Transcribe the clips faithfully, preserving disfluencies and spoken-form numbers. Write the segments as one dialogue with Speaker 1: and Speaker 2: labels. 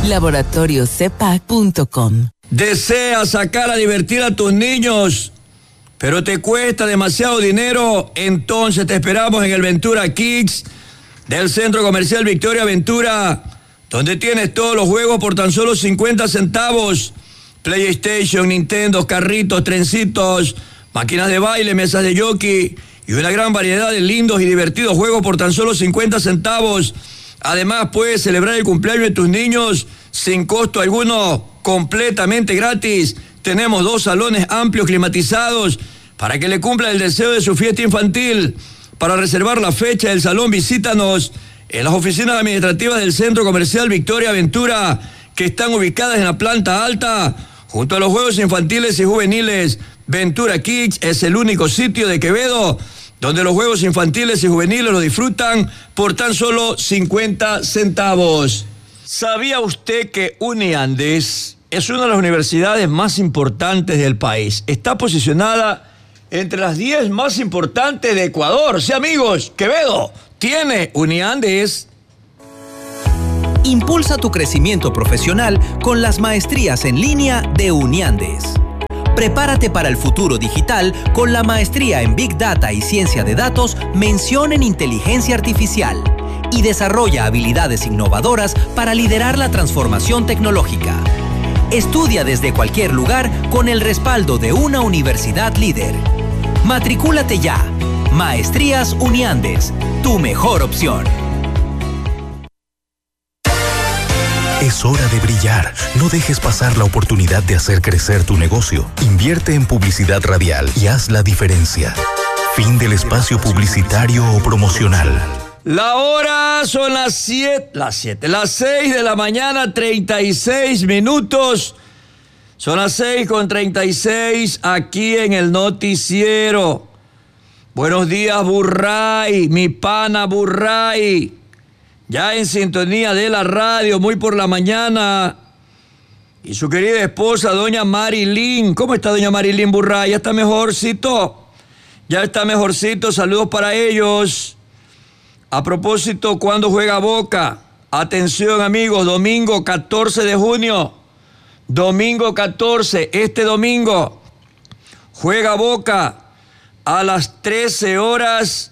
Speaker 1: laboratorio cepac punto com.
Speaker 2: ¿Deseas sacar a divertir a tus niños, pero te cuesta demasiado dinero? Entonces te esperamos en el Ventura Kids del Centro Comercial Victoria Ventura, donde tienes todos los juegos por tan solo cincuenta centavos. PlayStation, Nintendo, carritos, trencitos, máquinas de baile, mesas de jockey y una gran variedad de lindos y divertidos juegos por tan solo cincuenta centavos. Además, puedes celebrar el cumpleaños de tus niños sin costo alguno, completamente gratis. Tenemos dos salones amplios climatizados para que le cumpla el deseo de su fiesta infantil. Para reservar la fecha del salón, visítanos en las oficinas administrativas del Centro Comercial Victoria Ventura, que están ubicadas en la planta alta, junto a los juegos infantiles y juveniles. Ventura Kids es el único sitio de Quevedo donde los juegos infantiles y juveniles lo disfrutan por tan solo cincuenta centavos. ¿Sabía usted que Uniandes es una de las universidades más importantes del país? Está posicionada entre las diez más importantes de Ecuador. Sí, amigos, Quevedo tiene Uniandes.
Speaker 3: Impulsa tu crecimiento profesional con las maestrías en línea de Uniandes. Prepárate para el futuro digital con la maestría en Big Data y Ciencia de Datos, mención en Inteligencia Artificial, y desarrolla habilidades innovadoras para liderar la transformación tecnológica. Estudia desde cualquier lugar con el respaldo de una universidad líder. Matricúlate ya. Maestrías Uniandes, tu mejor opción.
Speaker 4: Es hora de brillar. No dejes pasar la oportunidad de hacer crecer tu negocio. Invierte en publicidad radial y haz la diferencia. Fin del espacio publicitario o promocional.
Speaker 2: La hora son las siete, las siete, las seis de la mañana, treinta y seis minutos. Son las seis con treinta y seis aquí en el noticiero. Buenos días, Burray, mi pana Burray. Ya en sintonía de la radio, muy por la mañana. Y su querida esposa, doña Marilyn. ¿Cómo está doña Marilyn Burray? ¿Ya está mejorcito? Ya está mejorcito, saludos para ellos. A propósito, ¿cuándo juega Boca? Atención, amigos, domingo catorce de junio. Domingo catorce, este domingo. Juega Boca a las trece horas.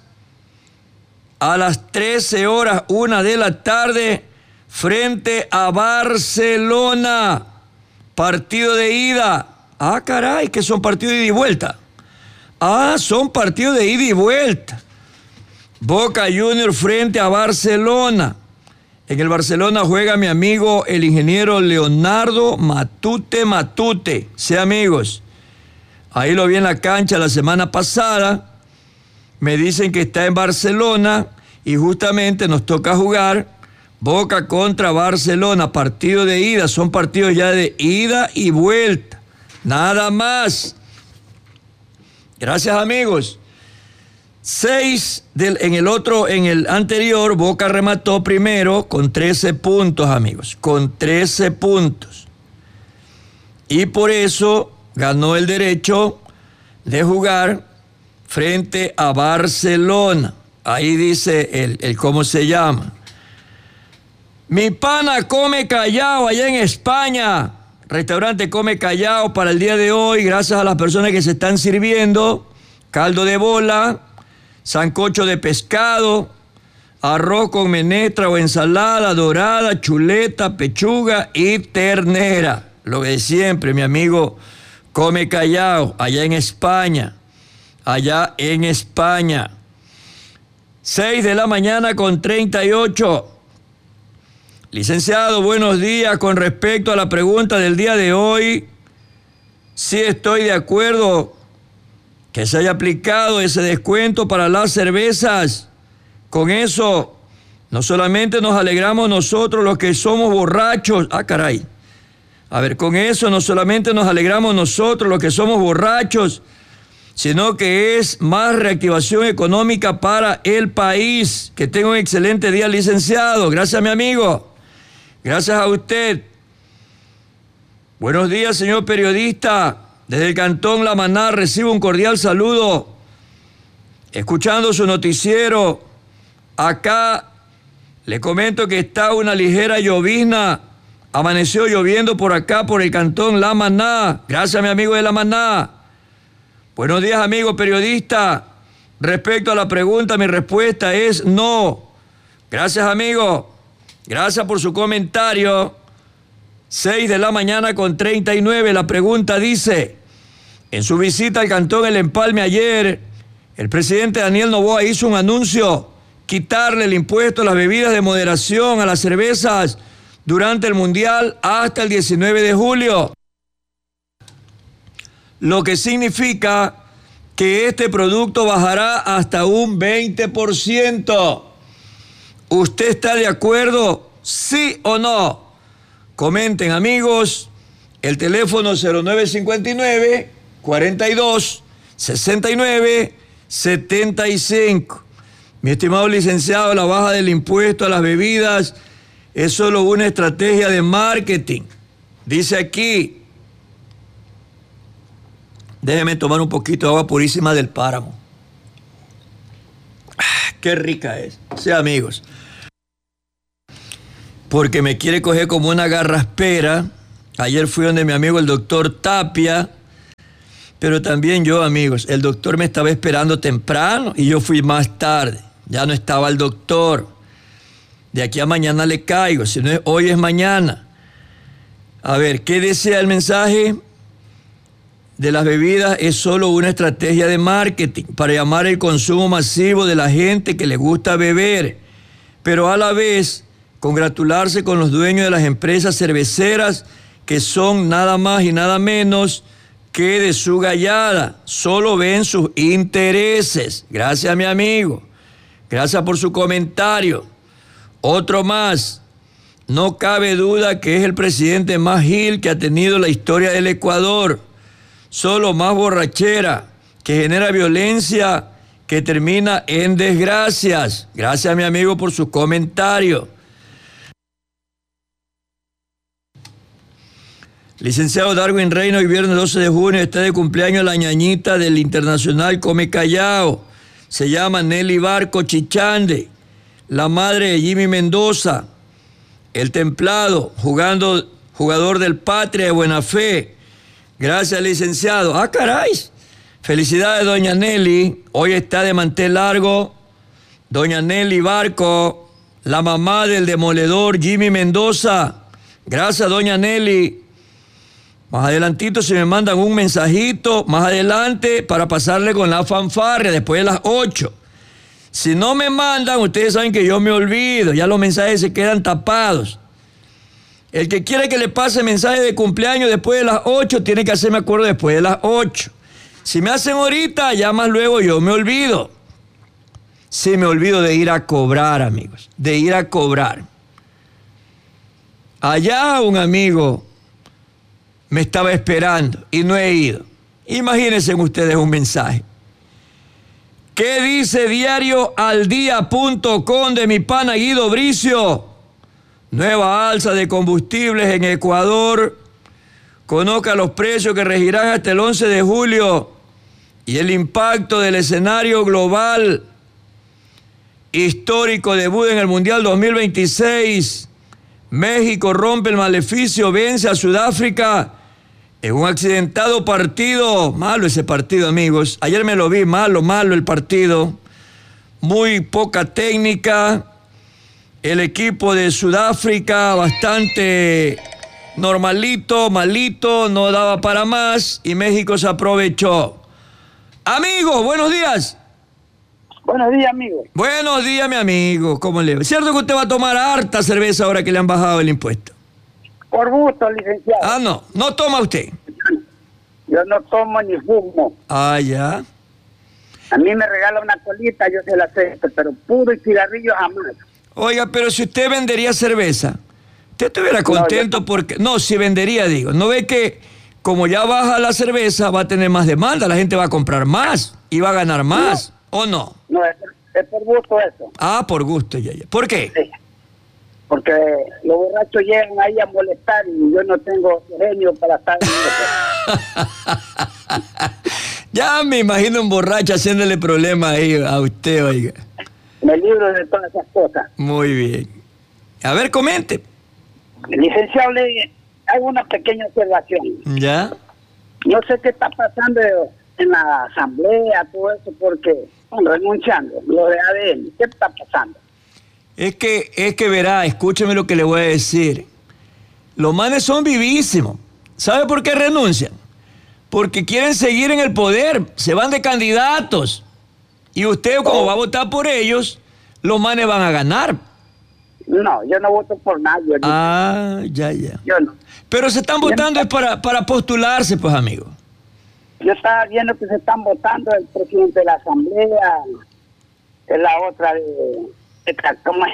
Speaker 2: A las trece horas, una de la tarde, frente a Barcelona. Partido de ida. Ah, caray, que son partidos de ida y vuelta. Ah, son partidos de ida y vuelta. Boca Junior frente a Barcelona. En el Barcelona juega mi amigo el ingeniero Leonardo Matute Matute. Sí, amigos. Ahí lo vi en la cancha la semana pasada. Me dicen que está en Barcelona y justamente nos toca jugar Boca contra Barcelona. Partido de ida. Son partidos ya de ida y vuelta. Nada más. Gracias, amigos. Seis del, en el otro, en el anterior, Boca remató primero con trece puntos, amigos, con trece puntos. Y por eso ganó el derecho de jugar frente a Barcelona. Ahí dice el, el cómo se llama. Mi pana Come Callao allá en España. Restaurante Come Callao para el día de hoy, gracias a las personas que se están sirviendo. Caldo de bola, sancocho de pescado, arroz con menestra o ensalada dorada, chuleta, pechuga y ternera. Lo de siempre, mi amigo Come Callao, allá en España. Allá en España. seis de la mañana con treinta y ocho. Licenciado, buenos días. Con respecto a la pregunta del día de hoy, sí estoy de acuerdo que se haya aplicado ese descuento para las cervezas. Con eso, no solamente nos alegramos nosotros los que somos borrachos. Ah, caray. A ver, con eso no solamente nos alegramos nosotros los que somos borrachos, sino que es más reactivación económica para el país. Que tenga un excelente día, licenciado. Gracias, mi amigo. Gracias a usted. Buenos días, señor periodista. Desde el Cantón La Maná recibo un cordial saludo. Escuchando su noticiero, acá le comento que está una ligera llovizna Amaneció lloviendo por acá, por el cantón La Maná. Gracias, mi amigo de La Maná. Buenos días, amigo periodista. Respecto a la pregunta, mi respuesta es no. Gracias, amigo. Gracias por su comentario. seis de la mañana con treinta y nueve. La pregunta dice, en su visita al cantón El Empalme ayer, el presidente Daniel Noboa hizo un anuncio, quitarle el impuesto a las bebidas de moderación, a las cervezas, durante el Mundial hasta el diecinueve de julio. Lo que significa que este producto bajará hasta un veinte por ciento. ¿Usted está de acuerdo? ¿Sí o no? Comenten, amigos. El teléfono cero nueve cinco nueve, cuarenta y dos, sesenta y nueve, setenta y cinco. Mi estimado licenciado, la baja del impuesto a las bebidas es solo una estrategia de marketing. Dice aquí, déjeme tomar un poquito de agua purísima del páramo. Ah, qué rica es. Sí, amigos. Porque me quiere coger como una garraspera. Ayer fui donde mi amigo el doctor Tapia, pero también yo, amigos, el doctor me estaba esperando temprano y yo fui más tarde. Ya no estaba el doctor. De aquí a mañana le caigo, si no es hoy es mañana. A ver, ¿qué desea el mensaje? De las bebidas es solo una estrategia de marketing para llamar el consumo masivo de la gente que le gusta beber, pero a la vez congratularse con los dueños de las empresas cerveceras que son nada más y nada menos que de su gallada, solo ven sus intereses. Gracias, mi amigo. Gracias por su comentario. Otro más. No cabe duda que es el presidente más gil que ha tenido la historia del Ecuador. Solo más borrachera, que genera violencia, que termina en desgracias. Gracias, mi amigo, por su comentario. Licenciado Darwin Reino, hoy viernes doce de junio está de cumpleaños la ñañita del Internacional Come Callao. Se llama Nelly Barco Chichande, la madre de Jimmy Mendoza, el templado, jugando, jugador del Patria de Buena Fe. Gracias, licenciado. Ah, caray. Felicidades, doña Nelly. Hoy está de mantel largo. Doña Nelly Barco, la mamá del demoledor Jimmy Mendoza. Gracias, doña Nelly. Más adelantito se me mandan un mensajito, más adelante, para pasarle con la fanfarria después de las ocho. Si no me mandan, ustedes saben que yo me olvido, ya los mensajes se quedan tapados. El que quiere que le pase mensaje de cumpleaños después de las ocho, tiene que hacerme acuerdo después de las ocho. Si me hacen ahorita, ya más luego yo me olvido. Sí, me olvido de ir a cobrar, amigos, de ir a cobrar. Allá un amigo me estaba esperando y no he ido. Imagínense ustedes un mensaje. ¿Qué dice diario al día punto com de mi pana Guido Bricio? Nueva alza de combustibles en Ecuador. Conozca los precios que regirán hasta el once de julio y el impacto del escenario global. Histórico debut en el Mundial dos mil veintiséis. México rompe el maleficio, vence a Sudáfrica en un accidentado partido. Malo ese partido, amigos. Ayer me lo vi, malo, malo el partido. Muy poca técnica. El equipo de Sudáfrica bastante normalito, malito, no daba para más y México se aprovechó. Amigos, buenos días.
Speaker 5: Buenos días, amigo.
Speaker 2: Buenos días, mi amigo. ¿Cómo le va? ¿Cierto que usted va a tomar harta cerveza ahora que le han bajado el impuesto?
Speaker 5: Por gusto, licenciado.
Speaker 2: Ah, no. ¿No toma usted?
Speaker 5: Yo no tomo ni fumo.
Speaker 2: Ah, ya.
Speaker 5: A mí me regala una colita, yo se la acepto, pero puro y cigarrillo jamás.
Speaker 2: Oiga, pero si usted vendería cerveza, usted estuviera contento no, yo... porque... No, si vendería, digo. ¿No ve que como ya baja la cerveza va a tener más demanda? La gente va a comprar más y va a ganar más, no. ¿O no?
Speaker 5: No, es, es por gusto eso.
Speaker 2: Ah, por gusto, ya, ya. ¿Por qué?
Speaker 5: Sí. Porque los borrachos llegan ahí a molestar y yo no tengo genio para estar...
Speaker 2: Ya me imagino un borracho haciéndole problemas ahí a usted, oiga.
Speaker 5: Me libro de todas esas cosas.
Speaker 2: Muy bien. A ver, comente.
Speaker 5: Licenciado, le hago una pequeña observación.
Speaker 2: ¿Ya?
Speaker 5: No sé qué está pasando en la asamblea, todo eso, porque están renunciando, lo de A D N. ¿Qué está pasando?
Speaker 2: Es que, es que verá, escúcheme lo que le voy a decir. Los manes son vivísimos. ¿Sabe por qué renuncian? Porque quieren seguir en el poder, se van de candidatos. Y usted, como
Speaker 5: Oh.
Speaker 2: va a votar por ellos, los manes van a ganar.
Speaker 5: No, yo no voto por nadie.
Speaker 2: Ah, ya, ya.
Speaker 5: Yo no.
Speaker 2: Pero se están votando es para, para postularse, pues, amigo.
Speaker 5: Yo estaba viendo que se están votando el presidente de la asamblea, es la otra de... de ¿Cómo es?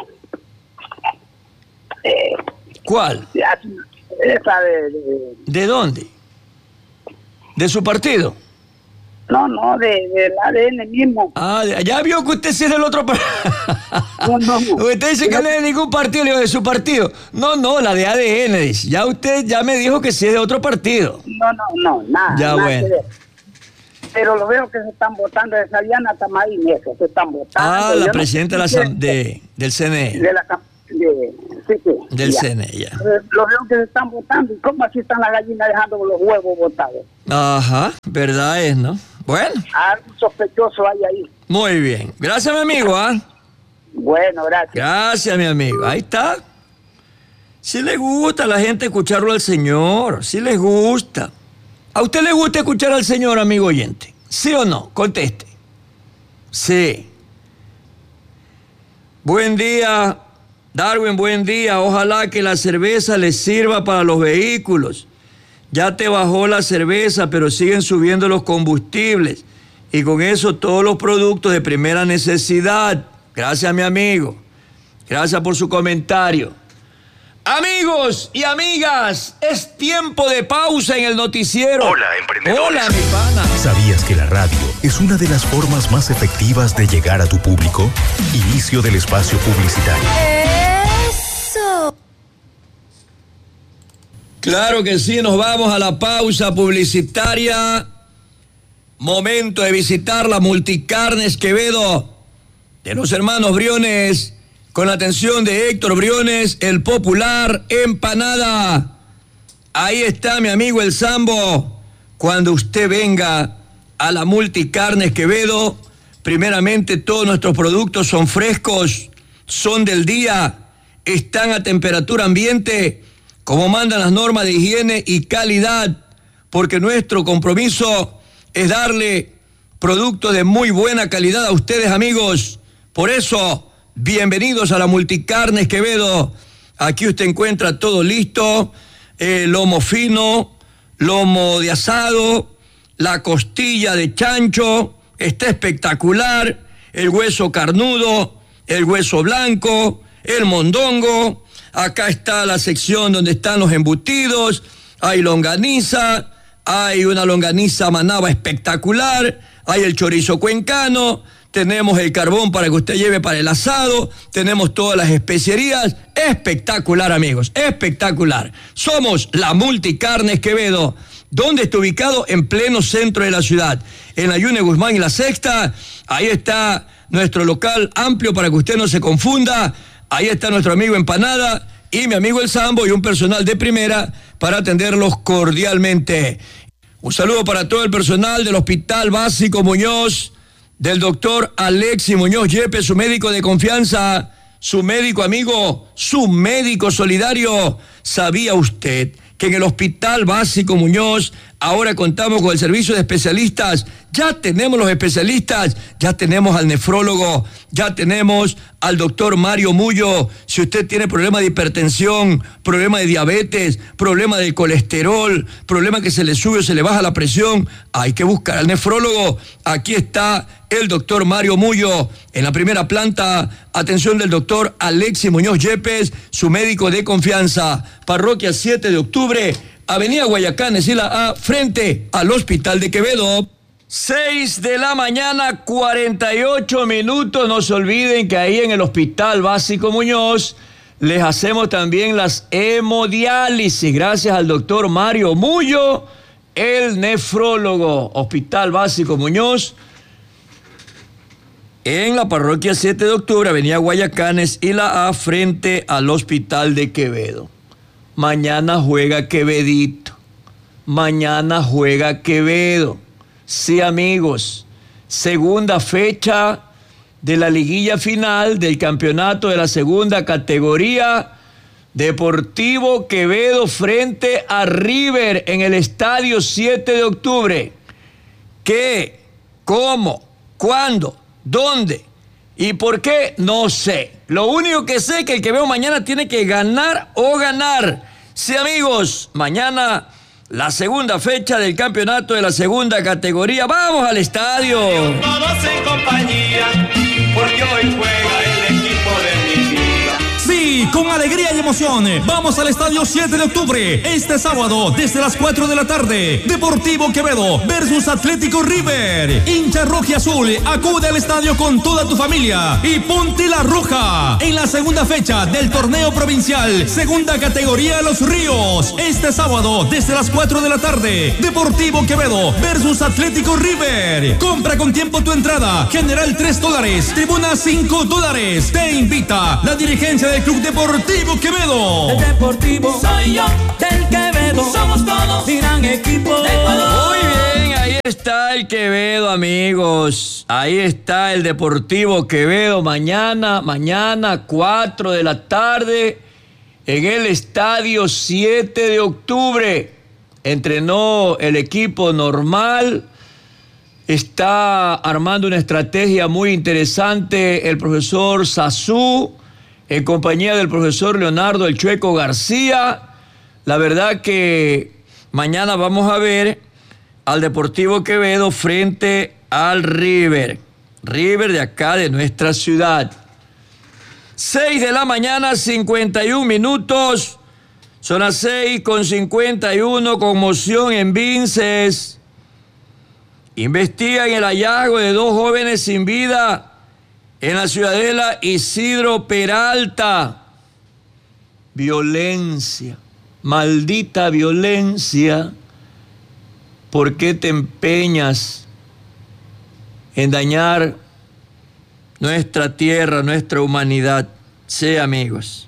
Speaker 5: Eh,
Speaker 2: ¿Cuál?
Speaker 5: esa de, de...
Speaker 2: ¿De dónde? ¿De su partido?
Speaker 5: No, no, de, del A D N mismo.
Speaker 2: Ah, ya vio que usted sí es del otro partido.
Speaker 5: No, no, no.
Speaker 2: Usted dice que no es de ningún partido, le digo, de su partido. No, no, la de A D N, dice. Ya usted ya me dijo que sí es de otro partido.
Speaker 5: No, no, no, nada.
Speaker 2: Ya,
Speaker 5: nada
Speaker 2: bueno.
Speaker 5: que ver. Pero lo veo que se están votando de Saliana Tamarín, eso, se están votando.
Speaker 2: Ah,
Speaker 5: Yo
Speaker 2: la
Speaker 5: no
Speaker 2: presidenta de la,
Speaker 5: sé
Speaker 2: asam- de, del C N E.
Speaker 5: de la cam- de, sí, sí,
Speaker 2: Del
Speaker 5: ya.
Speaker 2: C N E, ya.
Speaker 5: Eh, Lo veo que se están votando. ¿Y cómo así están las gallinas dejando los huevos botados?
Speaker 2: Ajá, verdad es, ¿no? Bueno,
Speaker 5: Algo sospechoso hay ahí.
Speaker 2: muy bien. Gracias, mi amigo, ¿ah?
Speaker 5: Bueno, gracias.
Speaker 2: Gracias, mi amigo. Ahí está. Si le gusta a la gente escucharlo al Señor, si les gusta. ¿A usted le gusta escuchar al Señor, amigo oyente? ¿Sí o no? Conteste. Sí. Buen día, Darwin, buen día. Ojalá que la cerveza les sirva para los vehículos. Ya te bajó la cerveza, pero siguen subiendo los combustibles. Y con eso todos los productos de primera necesidad. Gracias, mi amigo. Gracias por su comentario. Amigos y amigas, es tiempo de pausa en el noticiero.
Speaker 4: Hola, emprendedores.
Speaker 2: Hola, mi pana.
Speaker 4: ¿Sabías que la radio es una de las formas más efectivas de llegar a tu público? Inicio del espacio publicitario.
Speaker 6: Eso.
Speaker 2: Claro que sí, nos vamos a la pausa publicitaria. Momento de visitar la Multicarnes Quevedo de los hermanos Briones, con la atención de Héctor Briones, el popular Empanada. Ahí está mi amigo el Sambo. Cuando usted venga a la Multicarnes Quevedo, primeramente todos nuestros productos son frescos, son del día, están a temperatura ambiente, como mandan las normas de higiene y calidad, porque nuestro compromiso es darle productos de muy buena calidad a ustedes, amigos. Por eso, bienvenidos a la Multicarnes Quevedo. Aquí usted encuentra todo listo, eh, lomo fino, lomo de asado, la costilla de chancho, está espectacular, el hueso carnudo, el hueso blanco, el mondongo. Acá está la sección donde están los embutidos, hay longaniza, hay una longaniza manaba espectacular, hay el chorizo cuencano, tenemos el carbón para que usted lleve para el asado, tenemos todas las especierías. Espectacular, amigos, espectacular. Somos la Multicarnes Quevedo. ¿Dónde está ubicado? En pleno centro de la ciudad, en la Yune Guzmán y la Sexta. Ahí está nuestro local amplio para que usted no se confunda. Ahí está nuestro amigo Empanada y mi amigo el Sambo y un personal de primera para atenderlos cordialmente. Un saludo para todo el personal del Hospital Básico Muñoz, del doctor Alexis Muñoz Yepes, su médico de confianza, su médico amigo, su médico solidario. ¿Sabía usted que en el Hospital Básico Muñoz ahora contamos con el servicio de especialistas? Ya tenemos los especialistas, ya tenemos al nefrólogo, ya tenemos al doctor Mario Mullo. Si usted tiene problema de hipertensión, problema de diabetes, problema de colesterol, problema que se le sube o se le baja la presión, hay que buscar al nefrólogo. Aquí está el doctor Mario Mullo. En la primera planta, atención del doctor Alexis Muñoz Yepes, su médico de confianza. Parroquia siete de octubre, Avenida Guayacán, Esila A, frente al Hospital de Quevedo. seis de la mañana, cuarenta y ocho minutos. No se olviden que ahí en el Hospital Básico Muñoz les hacemos también las hemodiálisis, gracias al doctor Mario Mullo, el nefrólogo. Hospital Básico Muñoz, en la parroquia siete de octubre, avenida Guayacanes y la A, frente al Hospital de Quevedo. mañana juega Quevedito. Mañana juega Quevedo. Sí, amigos, segunda fecha de la liguilla final del campeonato de la segunda categoría. Deportivo Quevedo frente a River en el estadio siete de octubre. ¿Qué? ¿Cómo? ¿Cuándo? ¿Dónde? ¿Y por qué? No sé. Lo único que sé es que el Quevedo mañana tiene que ganar o ganar. Sí, amigos, mañana la segunda fecha del campeonato de la segunda categoría. ¡Vamos al estadio!
Speaker 7: Todos en compañía, porque hoy juega el equipo de mi vida.
Speaker 8: Sí, con alegría y emoción, vamos al estadio siete de octubre, este sábado, desde las cuatro de la tarde. Deportivo Quevedo versus Atlético River. Hincha rojo y azul, acude al estadio con toda tu familia y ponte la roja en la segunda fecha del torneo provincial, segunda categoría Los Ríos. Este sábado, desde las cuatro de la tarde, Deportivo Quevedo versus Atlético River. Compra con tiempo tu entrada, general tres dólares, tribuna cinco dólares. Te invita la dirigencia del Club Deportivo Quevedo.
Speaker 7: El Deportivo soy yo, del Quevedo somos todos, gran equipo de Ecuador.
Speaker 2: Muy bien, ahí está el Quevedo, amigos. Ahí está el Deportivo Quevedo. Mañana, mañana, cuatro de la tarde, en el estadio siete de octubre. Entrenó el equipo normal. Está armando una estrategia muy interesante el profesor Sazú, en compañía del profesor Leonardo El Chueco García. La verdad que mañana vamos a ver al Deportivo Quevedo frente al River. River de acá, de nuestra ciudad. seis de la mañana, cincuenta y un minutos. Son las seis con cincuenta y uno. Conmoción en Vinces. Investigan el hallazgo de dos jóvenes sin vida en la ciudadela Isidro Peralta. Violencia, maldita violencia. ¿Por qué te empeñas en dañar nuestra tierra, nuestra humanidad? Sí, amigos.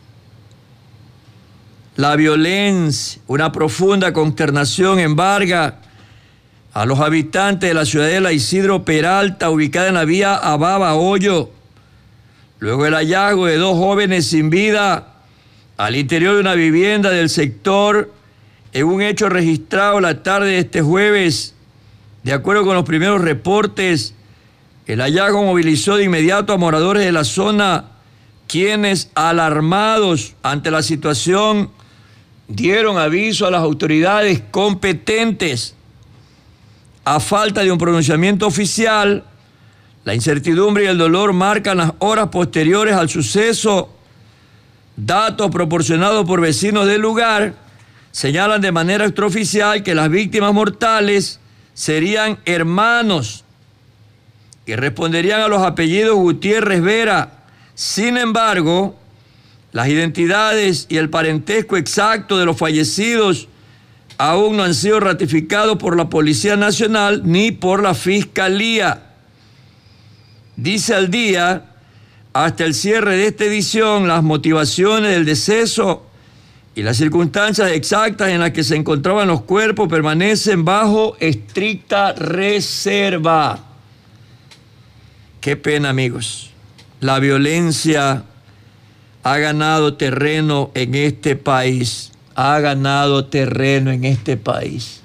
Speaker 2: La violencia, una profunda consternación embarga a los habitantes de la ciudadela Isidro Peralta, ubicada en la vía Ababa Hoyo, luego del hallazgo de dos jóvenes sin vida al interior de una vivienda del sector, en un hecho registrado la tarde de este jueves. De acuerdo con los primeros reportes, el hallazgo movilizó de inmediato a moradores de la zona, quienes, alarmados ante la situación, dieron aviso a las autoridades competentes. A falta de un pronunciamiento oficial, la incertidumbre y el dolor marcan las horas posteriores al suceso. Datos proporcionados por vecinos del lugar señalan de manera extraoficial que las víctimas mortales serían hermanos y responderían a los apellidos Gutiérrez Vera. Sin embargo, las identidades y el parentesco exacto de los fallecidos aún no han sido ratificados por la Policía Nacional ni por la Fiscalía. Dice Al Día, hasta el cierre de esta edición, las motivaciones del deceso y las circunstancias exactas en las que se encontraban los cuerpos permanecen bajo estricta reserva. Qué pena, amigos. La violencia ha ganado terreno en este país. Ha ganado terreno en este país.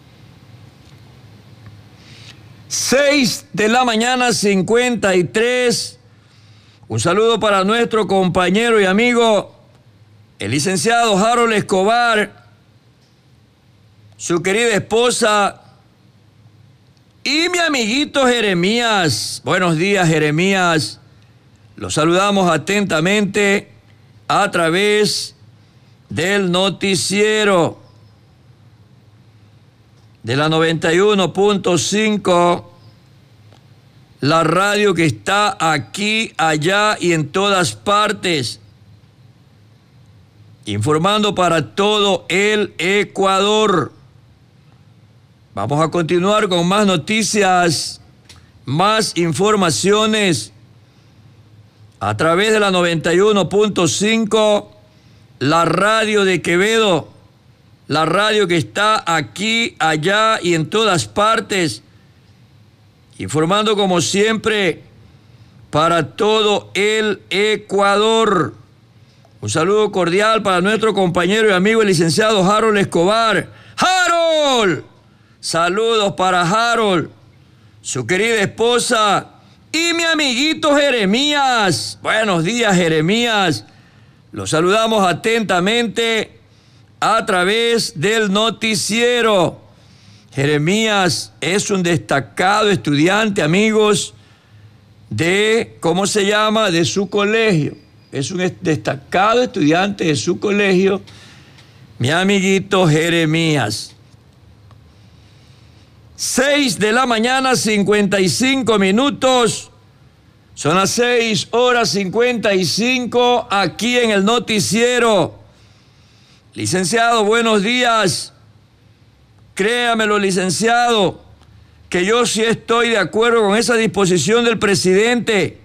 Speaker 2: seis de la mañana, cincuenta y tres. Un saludo para nuestro compañero y amigo, el licenciado Harold Escobar, su querida esposa y mi amiguito Jeremías. Buenos días, Jeremías. Los saludamos atentamente a través del noticiero de la noventa y uno punto cinco, la radio que está aquí, allá y en todas partes, informando para todo el Ecuador. Vamos a continuar con más noticias, más informaciones a través de la noventa y uno punto cinco la radio de Quevedo, la radio que está aquí, allá y en todas partes, informando como siempre para todo el Ecuador. Un saludo cordial para nuestro compañero y amigo el licenciado Harold Escobar. ¡Harold! Saludos para Harold, su querida esposa y mi amiguito Jeremías. Buenos días, Jeremías. Los saludamos atentamente a través del noticiero. Jeremías es un destacado estudiante, amigos, de, ¿cómo se llama?, de su colegio. Es un destacado estudiante de su colegio, mi amiguito Jeremías. Seis de la mañana, cincuenta y cinco minutos. Son las seis horas cincuenta y cinco aquí en el noticiero. Licenciado, buenos días. Créamelo, licenciado, que yo sí estoy de acuerdo con esa disposición del presidente.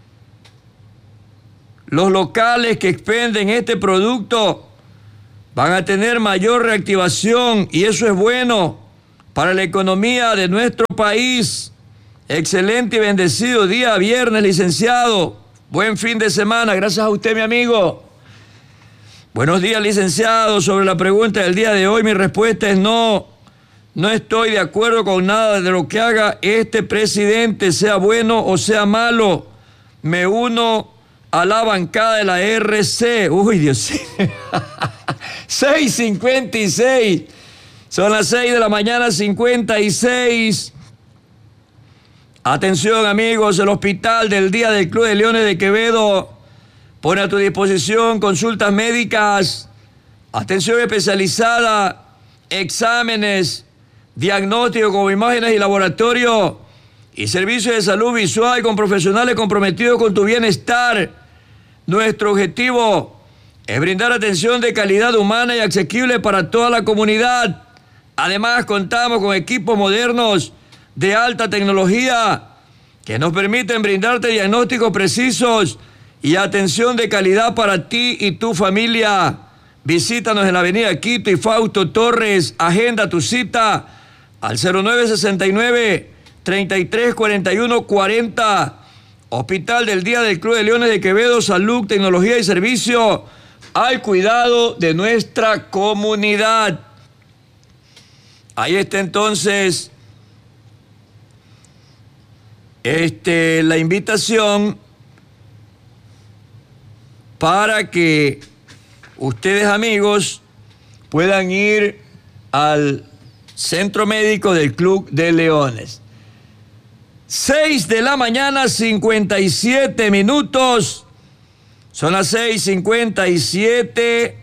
Speaker 2: Los locales que expenden este producto van a tener mayor reactivación y eso es bueno para la economía de nuestro país. Excelente y bendecido día viernes, licenciado. Buen fin de semana. Gracias a usted, mi amigo. Buenos días, licenciado. Sobre la pregunta del día de hoy, mi respuesta es no. No estoy de acuerdo con nada de lo que haga este presidente, sea bueno o sea malo. Me uno a la bancada de la R C. Uy, Dios mío. seis cincuenta y seis. Son las seis de la mañana, cincuenta y seis. Atención, amigos, el Hospital del Día del Club de Leones de Quevedo pone a tu disposición consultas médicas, atención especializada, exámenes, diagnóstico con imágenes y laboratorio y servicios de salud visual con profesionales comprometidos con tu bienestar. Nuestro objetivo es brindar atención de calidad humana y asequible para toda la comunidad. Además, contamos con equipos modernos de alta tecnología que nos permiten brindarte diagnósticos precisos y atención de calidad para ti y tu familia. Visítanos en la avenida Quito y Fausto Torres. Agenda tu cita al cero nueve sesenta y nueve, treinta y tres cuarenta y uno cuarenta. Hospital del Día del Club de Leones de Quevedo, salud, tecnología y servicio al cuidado de nuestra comunidad. Ahí está entonces este, la invitación para que ustedes, amigos, puedan ir al Centro Médico del Club de Leones. seis de la mañana, cincuenta y siete minutos. Son las seis cincuenta y siete.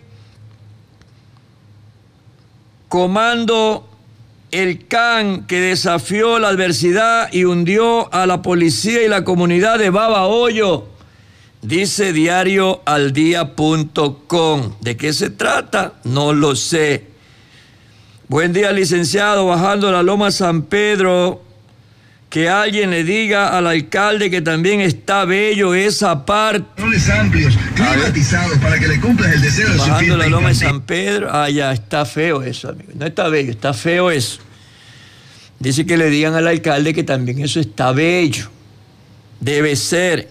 Speaker 2: Comando El C A N que desafió la adversidad y hundió a la policía y la comunidad de Babahoyo. Dice diario al día punto com. ¿De qué se trata? No lo sé. Buen día, licenciado. Bajando la Loma San Pedro, que alguien le diga al alcalde que también está bello esa parte.
Speaker 9: Amplios, climatizados para que le cumplas el deseo de su fiesta.
Speaker 2: Bajando la Loma de San Pedro. Ah, ya, está feo eso, amigo. No está bello, está feo eso. Dice que le digan al alcalde que también eso está bello. Debe ser.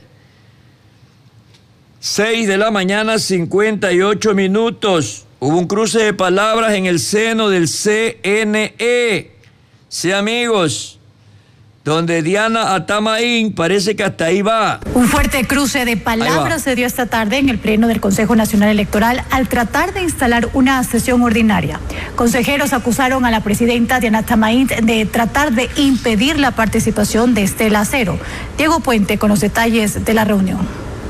Speaker 2: seis de la mañana, cincuenta y ocho minutos. Hubo un cruce de palabras en el seno del C N E. Sí, amigos, donde Diana Atamaín parece que hasta ahí va.
Speaker 10: Un fuerte cruce de palabras se dio esta tarde en el Pleno del Consejo Nacional Electoral al tratar de instalar una sesión ordinaria. Consejeros acusaron a la presidenta Diana Atamaín de tratar de impedir la participación de Estela Acero. Diego Puente con los detalles de la reunión.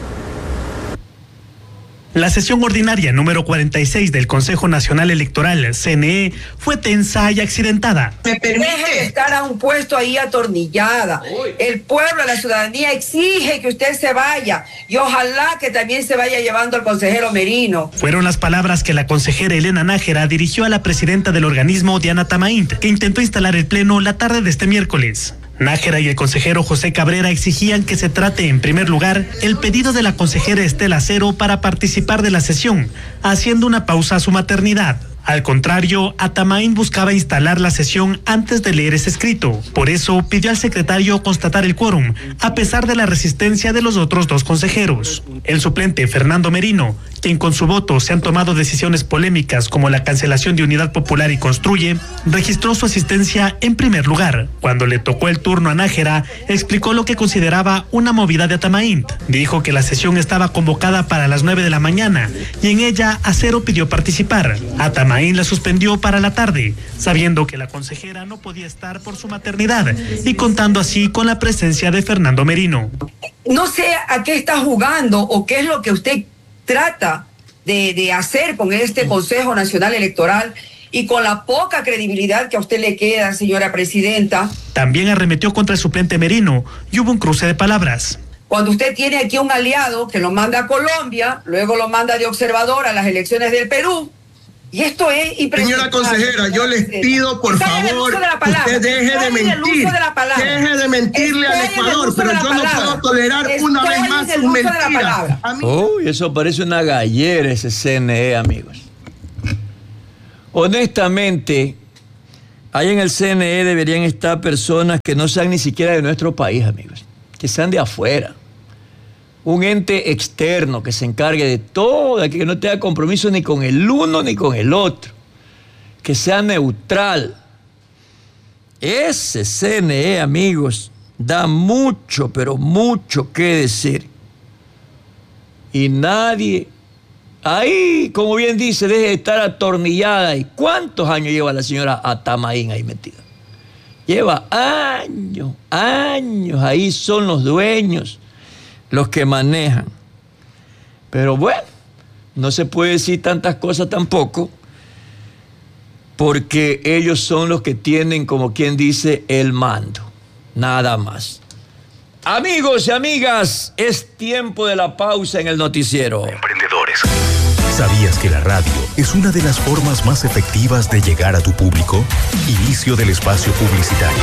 Speaker 11: La sesión ordinaria número cuarenta y seis del Consejo Nacional Electoral, C N E, fue tensa y accidentada.
Speaker 12: Me permite estar a un puesto ahí atornillada. Uy. El pueblo, la ciudadanía exige que usted se vaya y ojalá que también se vaya llevando al consejero Merino.
Speaker 11: Fueron las palabras que la consejera Elena Nájera dirigió a la presidenta del organismo, Diana Atamaín, que intentó instalar el pleno la tarde de este miércoles. Nájera y el consejero José Cabrera exigían que se trate en primer lugar el pedido de la consejera Estela Cero para participar de la sesión, haciendo una pausa a su maternidad. Al contrario, Atamaín buscaba instalar la sesión antes de leer ese escrito. Por eso pidió al secretario constatar el quórum, a pesar de la resistencia de los otros dos consejeros. El suplente Fernando Merino, quien con su voto se han tomado decisiones polémicas como la cancelación de Unidad Popular y Construye, registró su asistencia en primer lugar. Cuando le tocó el turno a Nájera, explicó lo que consideraba una movida de Atamaín. Dijo que la sesión estaba convocada para las nueve de la mañana y en ella Acero pidió participar. Atamaín la suspendió para la tarde, sabiendo que la consejera no podía estar por su maternidad y contando así con la presencia de Fernando Merino.
Speaker 12: No sé a qué está jugando o qué es lo que usted trata de, de hacer con este Consejo Nacional Electoral y con la poca credibilidad que a usted le queda, señora presidenta.
Speaker 11: También arremetió contra el suplente Merino y hubo un cruce de palabras.
Speaker 12: Cuando usted tiene aquí un aliado que lo manda a Colombia, luego lo manda de observador a las elecciones del Perú, y esto es impresionante.
Speaker 13: Señora consejera, yo les pido por favor que usted deje de mentir, de deje de mentirle al Ecuador, pero yo no puedo tolerar una vez más sus mentiras.
Speaker 2: Uy, eso parece una gallera ese C N E, amigos. Honestamente, ahí en el C N E deberían estar personas que no sean ni siquiera de nuestro país, amigos, que sean de afuera. Un ente externo que se encargue de todo, que no tenga compromiso ni con el uno ni con el otro, que sea neutral. Ese C N E, amigos, da mucho, pero mucho que decir. Y nadie, ahí, como bien dice, deje de estar atornillada. ¿Y cuántos años lleva la señora Atamaín ahí metida? Lleva años, años, ahí son los dueños, los que manejan. Pero bueno, no se puede decir tantas cosas tampoco, porque ellos son los que tienen, como quien dice, el mando. Nada más. Amigos y amigas, es tiempo de la pausa en el noticiero.
Speaker 4: Emprendedores. ¿Sabías que la radio es una de las formas más efectivas de llegar a tu público? Inicio del espacio publicitario.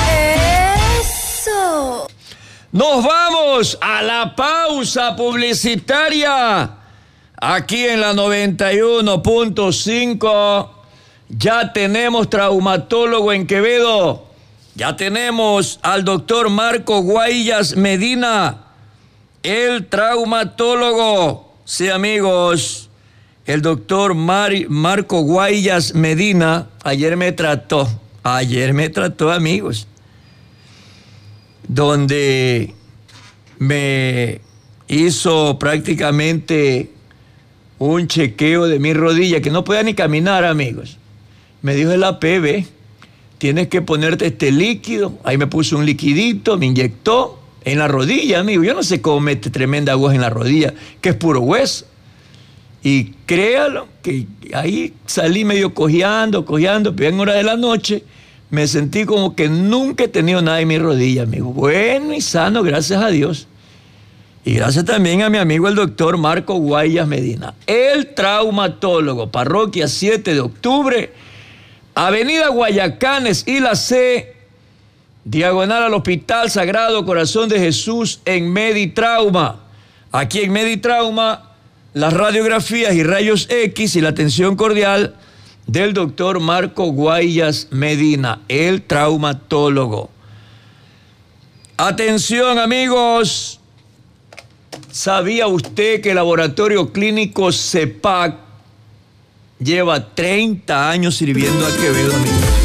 Speaker 6: ¡Eso!
Speaker 2: Nos vamos a la pausa publicitaria aquí en la noventa y uno punto cinco. Ya tenemos traumatólogo en Quevedo. Ya tenemos al doctor Marco Guayas Medina, el traumatólogo. Sí, amigos, el doctor Mar Marco Guayas Medina ayer me trató, ayer me trató, amigos, donde me hizo prácticamente un chequeo de mi rodilla, que no podía ni caminar, amigos. Me dijo el A P B, tienes que ponerte este líquido. Ahí me puso un liquidito, me inyectó en la rodilla, amigo. Yo no sé cómo mete tremenda aguja en la rodilla, que es puro hueso. Y créalo, que ahí salí medio cojeando, cojeando, pero en hora de la noche me sentí como que nunca he tenido nada en mi rodilla, amigo. Bueno y sano, gracias a Dios. Y gracias también a mi amigo el doctor Marco Guayas Medina, el traumatólogo, parroquia siete de octubre, avenida Guayacanes y la C, diagonal al Hospital Sagrado Corazón de Jesús en Meditrauma. Aquí en Meditrauma, las radiografías y rayos X y la atención cordial del doctor Marco Guayas Medina, el traumatólogo. Atención, amigos, ¿sabía usted que el laboratorio clínico CEPAC lleva treinta años sirviendo a Quevedo, amigos?